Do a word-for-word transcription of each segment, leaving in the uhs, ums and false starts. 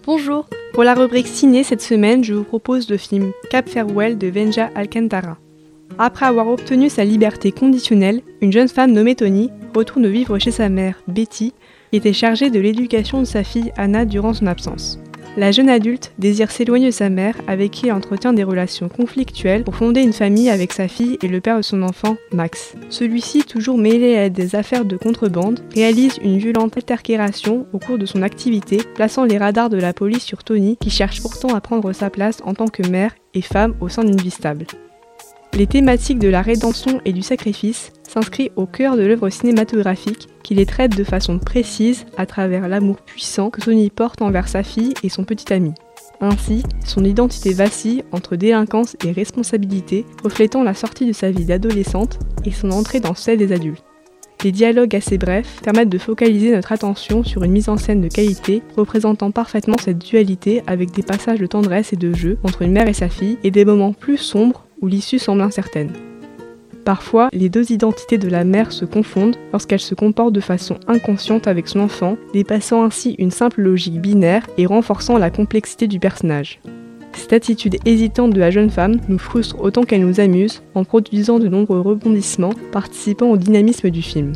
Bonjour, pour la rubrique ciné cette semaine, je vous propose le film Cap Farewell de Venja Alcantara. Après avoir obtenu sa liberté conditionnelle, une jeune femme nommée Tony retourne vivre chez sa mère, Betty, qui était chargée de l'éducation de sa fille Anna durant son absence. La jeune adulte désire s'éloigner de sa mère avec qui elle entretient des relations conflictuelles pour fonder une famille avec sa fille et le père de son enfant, Max. Celui-ci, toujours mêlé à des affaires de contrebande, réalise une violente altercation au cours de son activité, plaçant les radars de la police sur Tony qui cherche pourtant à prendre sa place en tant que mère et femme au sein d'une vie stable. Les thématiques de la rédemption et du sacrifice s'inscrivent au cœur de l'œuvre cinématographique qui les traite de façon précise à travers l'amour puissant que Tony porte envers sa fille et son petit ami. Ainsi, son identité vacille entre délinquance et responsabilité, reflétant la sortie de sa vie d'adolescente et son entrée dans celle des adultes. Les dialogues assez brefs permettent de focaliser notre attention sur une mise en scène de qualité, représentant parfaitement cette dualité avec des passages de tendresse et de jeu entre une mère et sa fille et des moments plus sombres où l'issue semble incertaine. Parfois, les deux identités de la mère se confondent lorsqu'elle se comporte de façon inconsciente avec son enfant, dépassant ainsi une simple logique binaire et renforçant la complexité du personnage. Cette attitude hésitante de la jeune femme nous frustre autant qu'elle nous amuse, en produisant de nombreux rebondissements, participant au dynamisme du film.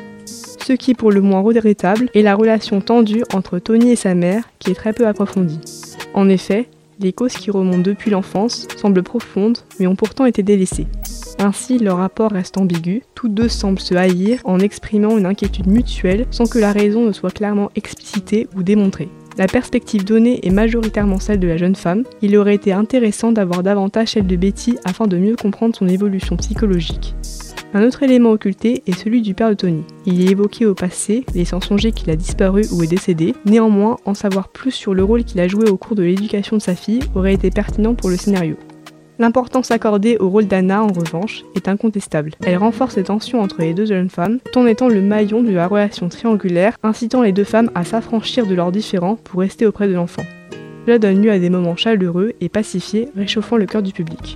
Ce qui, pour le moins regrettable, est la relation tendue entre Tony et sa mère, qui est très peu approfondie. En effet, les causes qui remontent depuis l'enfance semblent profondes, mais ont pourtant été délaissées. Ainsi, leur rapport reste ambigu, toutes deux semblent se haïr en exprimant une inquiétude mutuelle sans que la raison ne soit clairement explicitée ou démontrée. La perspective donnée est majoritairement celle de la jeune femme. Il aurait été intéressant d'avoir davantage celle de Betty afin de mieux comprendre son évolution psychologique. Un autre élément occulté est celui du père de Tony. Il est évoqué au passé, laissant songer qu'il a disparu ou est décédé. Néanmoins, en savoir plus sur le rôle qu'il a joué au cours de l'éducation de sa fille aurait été pertinent pour le scénario. L'importance accordée au rôle d'Anna, en revanche, est incontestable. Elle renforce les tensions entre les deux jeunes femmes, tout en étant le maillon de la relation triangulaire, incitant les deux femmes à s'affranchir de leurs différends pour rester auprès de l'enfant. Cela donne lieu à des moments chaleureux et pacifiés, réchauffant le cœur du public.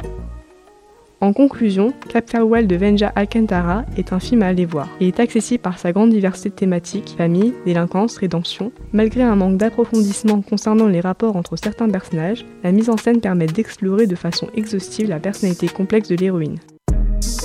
En conclusion, Cap Farewell de Venja Alcantara est un film à aller voir et est accessible par sa grande diversité de thématiques, famille, délinquance, rédemption. Malgré un manque d'approfondissement concernant les rapports entre certains personnages, la mise en scène permet d'explorer de façon exhaustive la personnalité complexe de l'héroïne.